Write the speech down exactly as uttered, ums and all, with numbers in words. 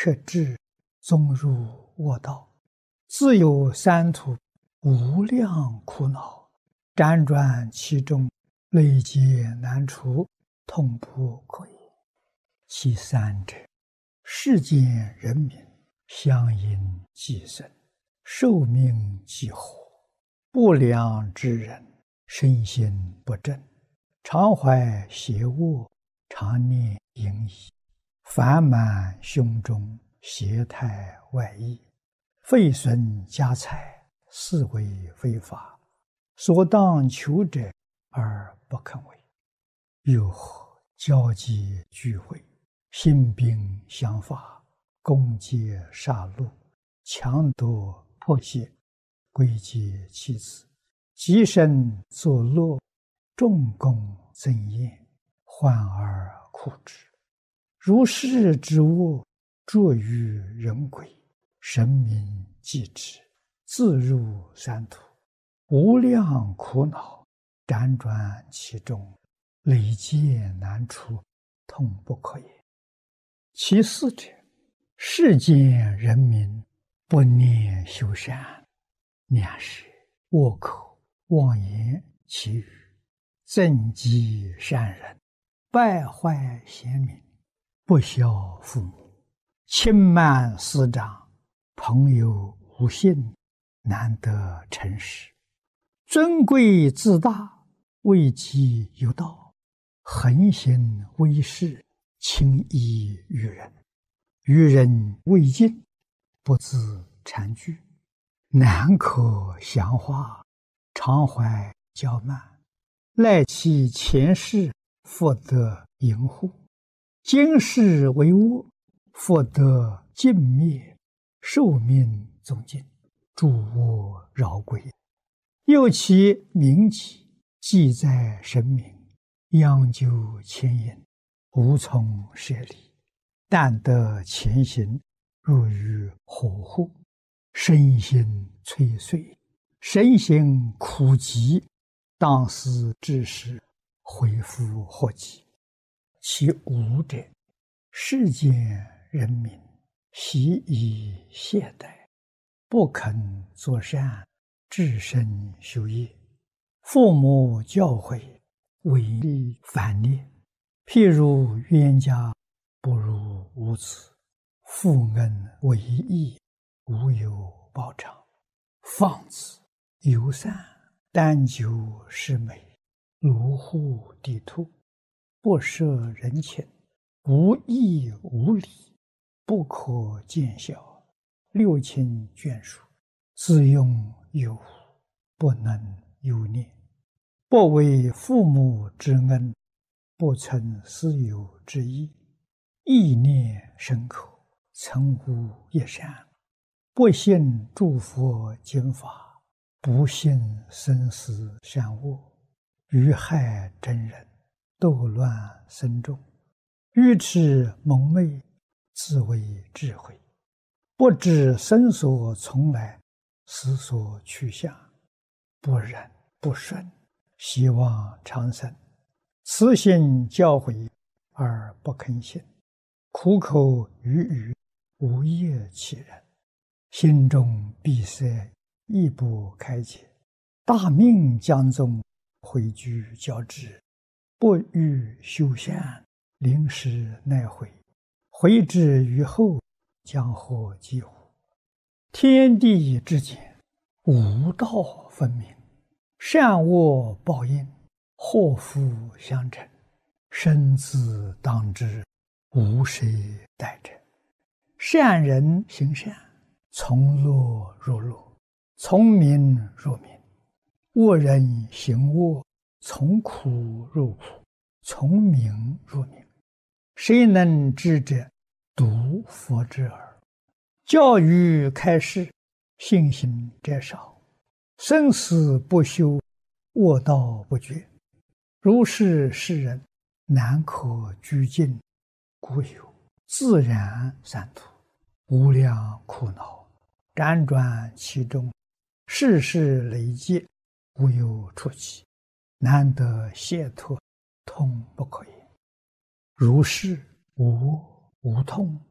克制，纵入恶道，自有三途无量苦恼，辗转其中，累劫难除，痛不可言。其三者，世间人民相因寄生，寿命几何，不良之人，身心不正，常怀邪恶，常念淫逸，烦满胸中，邪态外溢，废损家财，是为非法，所当求者而不肯为。又何交际聚会，兴兵相伐，攻劫杀戮，强夺迫胁，归结妻子，极身作乐，众功增宴，患而苦之。如是之恶，著于人鬼，神明继之，自入三途，无量苦恼，辗转其中，累劫难除，痛不可言。其四者，世间人民不念修善，两是恶口妄言绮语，增击善人，败坏贤民，不孝父母，轻慢师长，朋友无信，难得诚实，尊贵自大，位极有道，横行威势，轻易于人，于人未尽，不自惭惧，难可详化，常怀骄慢，赖其前世，复得淫护，今世为恶，复得尽灭，寿命终尽，诸恶饶归。又其名己，记在神明，央究牵引，无从舍离，但得前行，入于火户，身心摧碎，身心苦极，当思之时，恢复祸及。其五者，世间人民习以懈怠，不肯作善，至身修业，父母教诲，违逆反逆，譬如冤家不如无子，负恩为义，无有报偿，放子游散，单求是美，卢户地兔，不摄人情，无义无礼，不可见效，六亲眷属，自用有无，不能有念，不为父母之恩，不存私有之意，意念深刻，曾无一善，不信诸佛经法，不信生死善恶，于害真人，斗乱僧众，愚痴蒙昧，自为智慧，不知生所从来，死所去向，不忍不顺，希望长生，慈心教诲而不肯信，苦口语语，无业其人，心中闭塞，亦不开解，大命将终，毁居交织，不欲修善，临时奈悔，悔之于后，将获几乎？天地之间，无道分明，善恶报应，祸福相承，生自当之，无谁代者。善人行善，从乐入乐，从名入名；恶人行恶，从苦入苦，从名入名。谁能知者？独佛之耳。教育开示，信心者少，生死不休，恶道不绝。如是世人，难可居尽，故有自然三途，无量苦恼，辗转其中，世事累劫，无有出期，难得解脱，痛不可言。如是无无痛，